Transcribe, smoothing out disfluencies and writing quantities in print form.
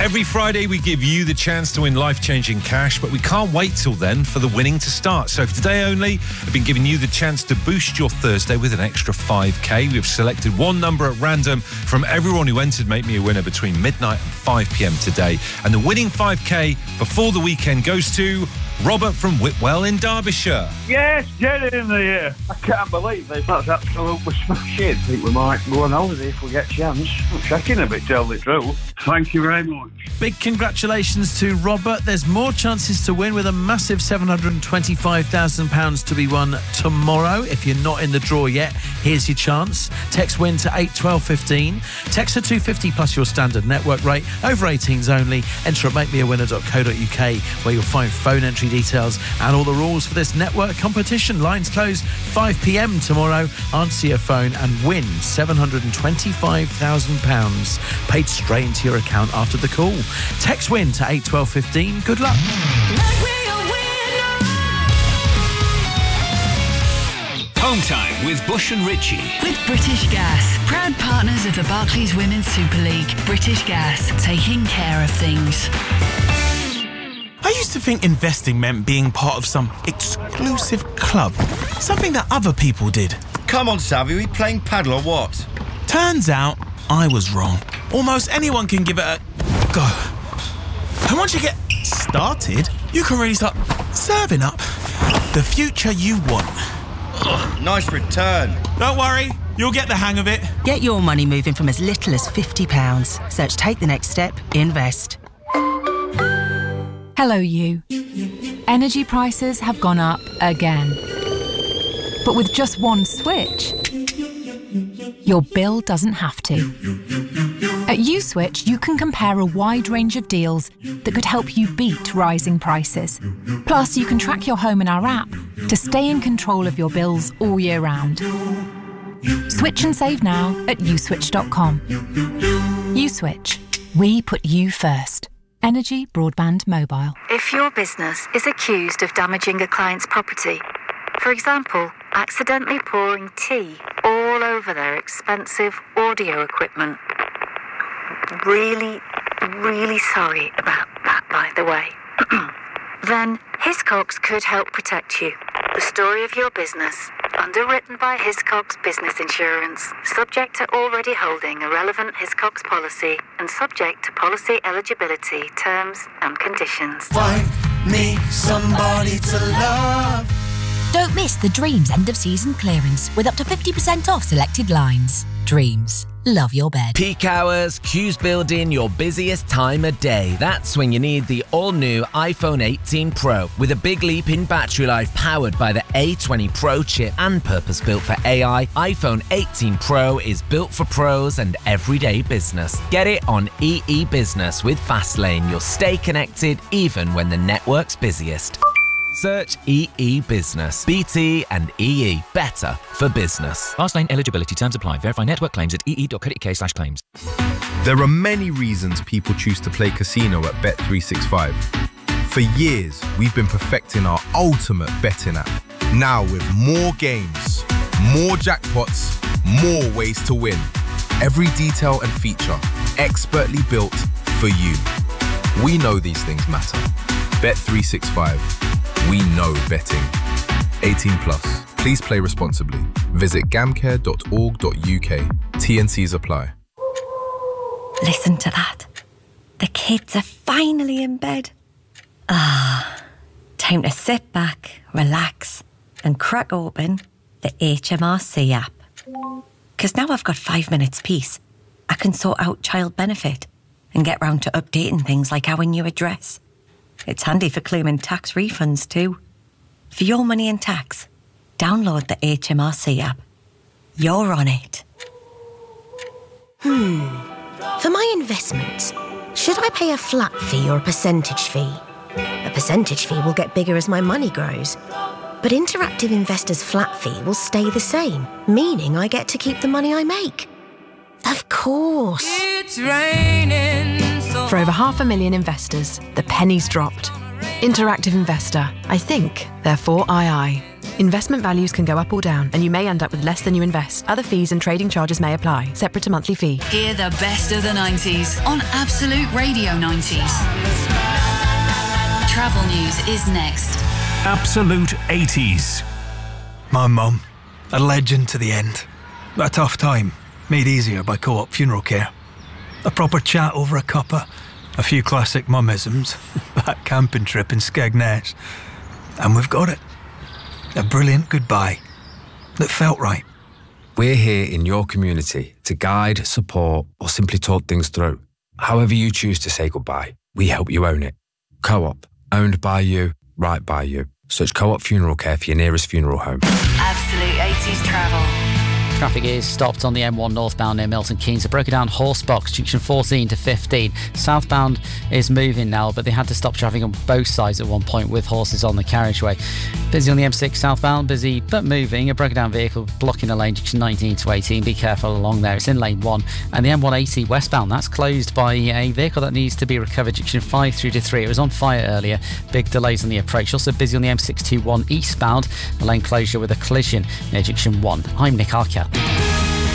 Every Friday we give you the chance to win life-changing cash, but we can't wait till then for the winning to start. So for today only, I've been giving you the chance to boost your Thursday with an extra 5k. We've selected one number at random from everyone who entered Make Me a Winner between midnight and 5 p.m. today. And the winning 5k before the weekend goes to Robert from Whitwell in Derbyshire. Yes, get in there. I can't believe this. That's absolutely smashing. I think we might go on holiday if we get a chance. I'm checking a bit, tell the truth. Thank you very much. Big congratulations to Robert. There's more chances to win with a massive £725,000 to be won tomorrow. If you're not in the draw yet, here's your chance. Text WIN to 81215. Text to 250 plus your standard network rate. Over 18s only. Enter at makemeawinner.co.uk where you'll find phone entry details and all the rules for this network competition. Lines close 5 p.m. tomorrow. Answer your phone and win £725,000 paid straight into your account after the call. Text WIN to 81215. Good luck. Home time with Bush and Ritchie. With British Gas, proud partners of the Barclays Women's Super League. British Gas, taking care of things. I used to think investing meant being part of some exclusive club, something that other people did. Come on, Savvy, are we playing paddle or what? Turns out I was wrong. Almost anyone can give it a go. And once you get started, you can really start serving up the future you want. Ugh, nice return. Don't worry, you'll get the hang of it. Get your money moving from as little as £50. Search Take the Next Step, Invest. Hello, you. Energy prices have gone up again. But with just one switch, your bill doesn't have to. At USwitch, you can compare a wide range of deals that could help you beat rising prices. Plus, you can track your home in our app to stay in control of your bills all year round. Switch and save now at uswitch.com. USwitch. We put you first. Energy, broadband, mobile. If your business is accused of damaging a client's property, for example, accidentally pouring tea all over their expensive audio equipment, really sorry about that, by the way, then Hiscox could help protect you. The story of your business, underwritten by Hiscox Business Insurance, subject to already holding a relevant Hiscox policy and subject to policy eligibility, terms and conditions. Find me somebody to love. Don't miss the Dreams end of season clearance with up to 50% off selected lines. Dreams. Love your bed. Peak hours, queues building, your busiest time of day. That's when you need the all-new iPhone 18 Pro with a big leap in battery life powered by the A20 Pro chip and purpose-built for AI. iPhone 18 Pro is built for pros and everyday business. Get it on EE Business with Fastlane. You'll stay connected even when the network's busiest. Search EE Business. BT and EE. Better for business. Fastlane eligibility terms apply. Verify network claims at ee.co.uk/claims. There are many reasons people choose to play casino at Bet365. For years, we've been perfecting our ultimate betting app. Now with more games, more jackpots, more ways to win. Every detail and feature expertly built for you. We know these things matter. Bet365. We know betting. 18 plus. Please play responsibly. Visit gamcare.org.uk. T&Cs apply. Listen to that. The kids are finally in bed. Ah, time to sit back, relax, and crack open the HMRC app. Because now I've got 5 minutes peace. I can sort out child benefit and get round to updating things like our new address. It's handy for claiming tax refunds too. For your money and tax, download the HMRC app. You're on it. For my investments, should I pay a flat fee or a percentage fee? A percentage fee will get bigger as my money grows. But Interactive Investor's flat fee will stay the same, meaning I get to keep the money I make. Of course. It's raining. For over 500,000 investors, the penny's dropped. Interactive Investor. I think, therefore I. Investment values can go up or down, and you may end up with less than you invest. Other fees and trading charges may apply. Separate to monthly fee. Hear the best of the 90s on Absolute Radio 90s. Travel news is next. Absolute 80s. My mum, a legend to the end. A tough time, made easier by Co-op Funeral Care. A proper chat over a cuppa, a few classic mummisms, that camping trip in Skegness. And we've got it. A brilliant goodbye that felt right. We're here in your community to guide, support, or simply talk things through. However you choose to say goodbye, we help you own it. Co-op, owned by you, right by you. Search Co-op Funeral Care for your nearest funeral home. Absolute 80s travel. Traffic is stopped on the M1 northbound near Milton Keynes. It broke down Horsebox, junction 14 to 15. Southbound is moving now, but they had to stop traffic on both sides at one point with horses on the carriageway. Busy on the M6 southbound, busy but moving. A broken down vehicle blocking a lane, junction 19 to 18. Be careful along there. It's in lane 1. And the M180 westbound, that's closed by a vehicle that needs to be recovered, junction 5 through to 3. It was on fire earlier. Big delays on the approach. Also busy on the M621 eastbound. A lane closure with a collision near junction 1. I'm Nick Archer.